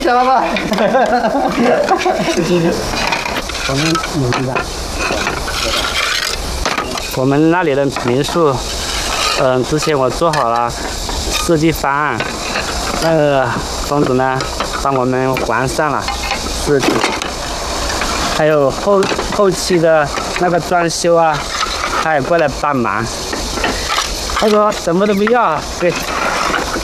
小老板， 我们努力吧。我们那里的民宿，之前我做好了设计方案，那个公子呢帮我们完善了设计，还有后期的那个装修啊，他也过来帮忙。他说什么都不要，给